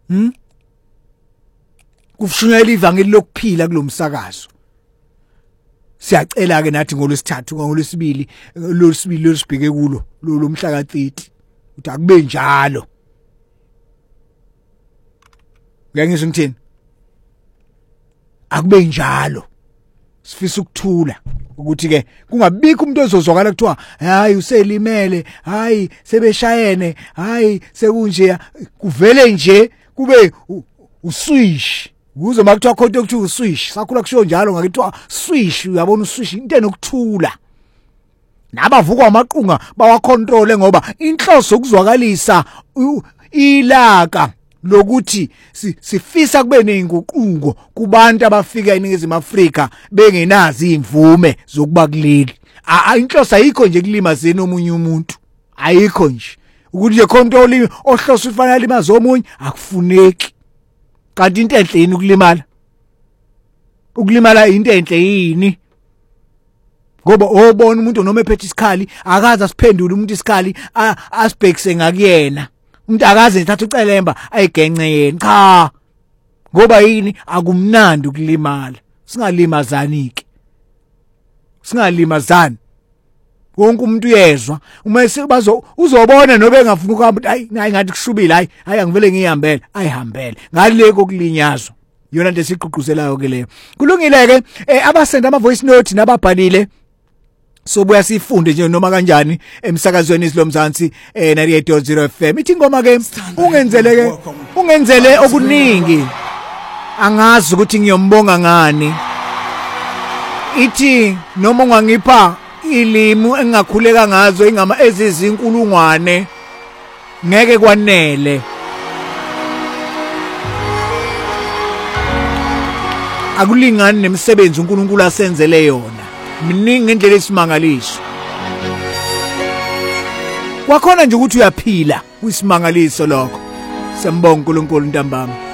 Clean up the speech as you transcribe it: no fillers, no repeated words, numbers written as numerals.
Kushunyayela ivangeli lokuphila kulomsakazo. Siyacela ke nathi ngolwesithathu ngolwesibili losibheke kulo lomhla ka30 uthi akube njalo. Ngiyangizwa ngithini? Akube njalo. Sifisa ukuthula ukuthi ke kungabikho umuntu ozozwakala kuthiwa hayi uselimele, hayi sebeshayene, hayi sekunje, kuvele nje kube uswish. Uze makuthiwa khonto ukuthi uswish, sakhula kusho njalo ngakuthiwa swish, uyabona uswish into enokuthula. Nabavukwa amaqunga bawacontrol ngoba inhloso ukuzwakalisa ilaka lokuthi sifisa kube nezinguquko kubantu abafika eNingizimu Afrika bengenazi imvume zokuba kuleli. Inhloso ayikho nje kulimazeni omunye umuntu, ayikho nje ukuthi nje control ohloso ufanele limaze omunye akufuneki. Kanti into enhle yini ukulimala? Ukulimala into enhle yini? Ngoba obona umuntu noma ephethe isikhali akaze asiphendule umuntu isikhali asibhekise ngakuyena. Umuntu akaze ethatha ucelemba ayigence yena. Cha. Ngoba yini akumnandi ukulimala. Singalimazani ke. Singalimazani. Wonke umuntu uyezwa uma uzobona nobe engafuna ukuhamba hayi ngathi kushubile hayi angivele ngihambele ayihambele ngale kokulinyazwa yona into esiqhuquzelayo ke leyo. Kulungile ke abasenda ama voice note nababhalile sobuya sifunde nje noma kanjani emsakazweni isilomzansi 98.0 FM. Ithi ngoma ke ungenzele okuningi angazi ukuthi ngiyombonga ngani. Ithi noma ungangipha ilimu engakhuleka ngazo ingama ezizinkulungwane ngeke kwanele. Akulingani nemisebenzi uNkulunkulu asenzele yona. Miningi ngendlela esimangaliso. Kwakhona nje ukuthi uyaphila kwisimangaliso lokho. Sembonga uNkulunkulu ntambama.